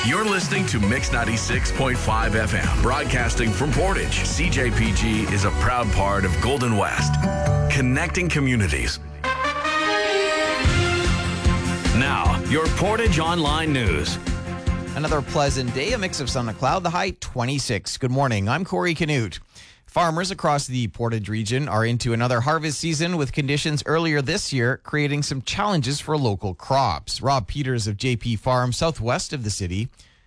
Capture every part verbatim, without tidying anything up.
You're listening to Mix ninety-six point five F M, broadcasting from Portage. C J P G is a proud part of Golden West, connecting communities. Now, your Portage Online News. Another pleasant day, a mix of sun and cloud, the high twenty-six. Good morning, I'm Corey Canute. Farmers across the Portage region are into another harvest season with conditions earlier this year creating some challenges for local crops. Rob Peters of J P Farm, southwest of the city,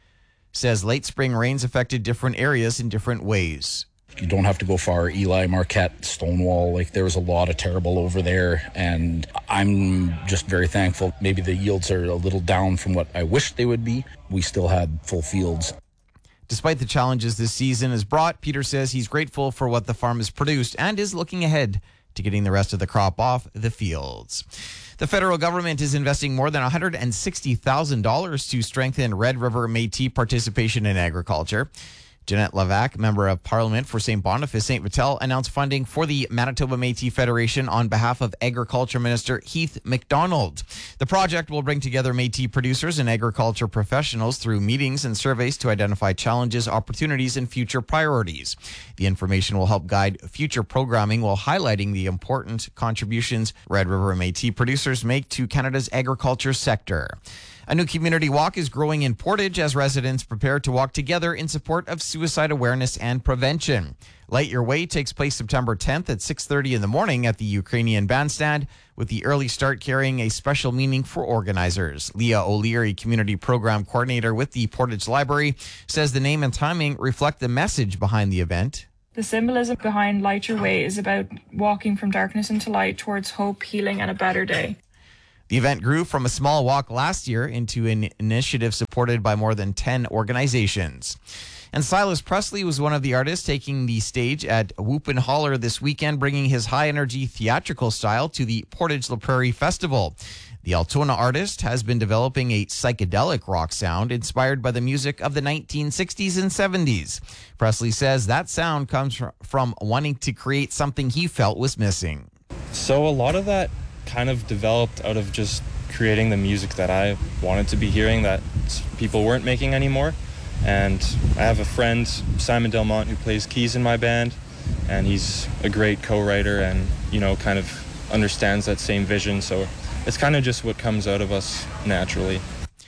says late spring rains affected different areas in different ways. You don't have to go far. Eli, Marquette, Stonewall, like there was a lot of terrible over there, and I'm just very thankful. Maybe the yields are a little down from what I wish they would be. We still had full fields. Despite the challenges this season has brought, Peter says he's grateful for what the farm has produced and is looking ahead to getting the rest of the crop off the fields. The federal government is investing more than one hundred sixty thousand dollars to strengthen Red River Métis participation in agriculture. Jeanette Lavac, member of Parliament for Saint Boniface Saint Vital, announced funding for the Manitoba Métis Federation on behalf of Agriculture Minister Heath MacDonald. The project will bring together Métis producers and agriculture professionals through meetings and surveys to identify challenges, opportunities, and future priorities. The information will help guide future programming while highlighting the important contributions Red River Métis producers make to Canada's agriculture sector. A new community walk is growing in Portage as residents prepare to walk together in support of suicide awareness and prevention. Light Your Way takes place September tenth at six thirty in the morning at the Ukrainian Bandstand, with the early start carrying a special meaning for organizers. Leah O'Leary, Community Program Coordinator with the Portage Library, says the name and timing reflect the message behind the event. The symbolism behind Light Your Way is about walking from darkness into light towards hope, healing, and a better day. The event grew from a small walk last year into an initiative supported by more than ten organizations. And Silas Presley was one of the artists taking the stage at Whoop and Holler this weekend, bringing his high-energy theatrical style to the Portage La Prairie Festival. The Altona artist has been developing a psychedelic rock sound inspired by the music of the nineteen sixties and seventies. Presley says that sound comes from wanting to create something he felt was missing. So a lot of that kind of developed out of just creating the music that I wanted to be hearing that people weren't making anymore. And I have a friend, Simon Delmont, who plays keys in my band, and he's a great co-writer and, you know, kind of understands that same vision. So it's kind of just what comes out of us naturally.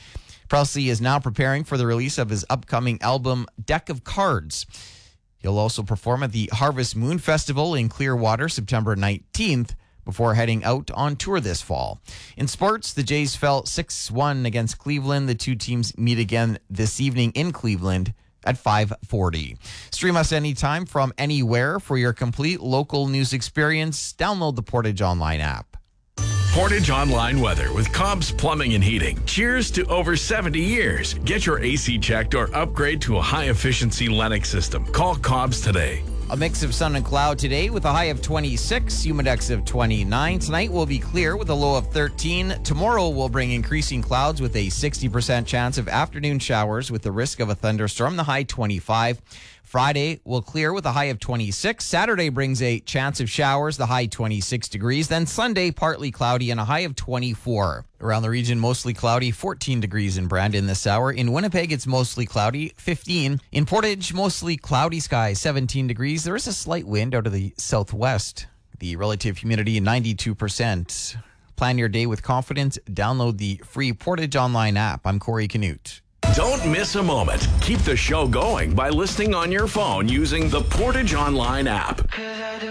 Presley is now preparing for the release of his upcoming album, Deck of Cards. He'll also perform at the Harvest Moon Festival in Clearwater September nineteenth, before heading out on tour this fall. In sports, the Jays fell six one against Cleveland. The two teams meet again this evening in Cleveland at five forty. Stream us anytime from anywhere for your complete local news experience. Download the Portage Online app. Portage Online weather with Cobb's Plumbing and Heating. Cheers to over seventy years. Get your A C checked or upgrade to a high-efficiency Lennox system. Call Cobb's today. A mix of sun and cloud today with a high of twenty-six, humidex of twenty-nine. Tonight will be clear with a low of thirteen. Tomorrow will bring increasing clouds with a sixty percent chance of afternoon showers with the risk of a thunderstorm, the high twenty-five. Friday will clear with a high of twenty-six. Saturday brings a chance of showers, the high twenty-six degrees. Then Sunday, partly cloudy and a high of twenty-four. Around the region, mostly cloudy, fourteen degrees in Brandon this hour. In Winnipeg, it's mostly cloudy, fifteen. In Portage, mostly cloudy skies, seventeen degrees. There is a slight wind out of the southwest. The relative humidity, ninety-two percent. Plan your day with confidence. Download the free Portage Online app. I'm Corey Canute. Don't miss a moment. Keep the show going by listening on your phone using the Portage Online app.